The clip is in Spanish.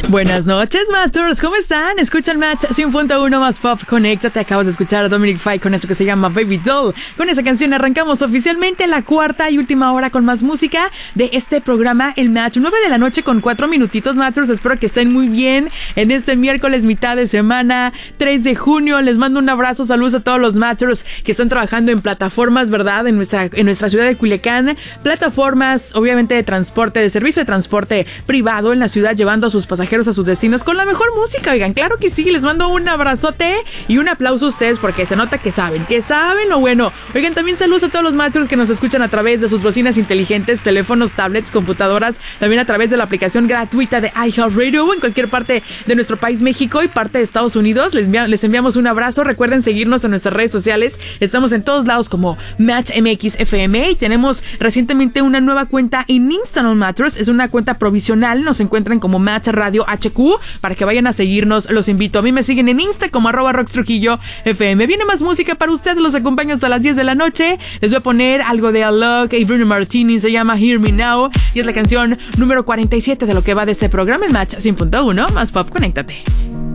Buenas noches, Matchers, ¿cómo están? Escuchan Match 100.1 más Pop. Conéctate, acabas de escuchar a Dominic Fike con eso que se llama Baby Doll. Con esa canción arrancamos oficialmente la cuarta y última hora con más música de este programa, El Match. 9 de la noche con 4 minutitos, Matchers. Espero que estén muy bien en este miércoles, mitad de semana, 3 de junio. Les mando un abrazo, saludos a todos los Matchers que están trabajando en plataformas, ¿verdad? En nuestra ciudad de Culiacán. Plataformas, obviamente, de transporte, de servicio de transporte privado en la ciudad, llevando a sus pasajeros a sus destinos con la mejor música. Oigan, claro que sí, les mando un abrazote y un aplauso a ustedes porque se nota que saben lo bueno. Oigan, también saludos a todos los machos que nos escuchan a través de sus bocinas inteligentes, teléfonos, tablets, computadoras, también a través de la aplicación gratuita de iHeartRadio en cualquier parte de nuestro país, México y parte de Estados Unidos. Les enviamos un abrazo. Recuerden seguirnos en nuestras redes sociales. Estamos en todos lados como Match MX FM y tenemos recientemente una nueva cuenta en Instagram Matchers. Es una cuenta provisional. Nos encuentran como Match Radio HQ para que vayan a seguirnos. Los invito. A mí me siguen en Insta como @RoxTrujilloFM. Viene más música para ustedes. Los acompaño hasta las 10 de la noche. Les voy a poner algo de Alok y Bruno Martini. Se llama Hear Me Now y es la canción número 47 de lo que va de este programa, el Match 100.1 más Pop. Conéctate.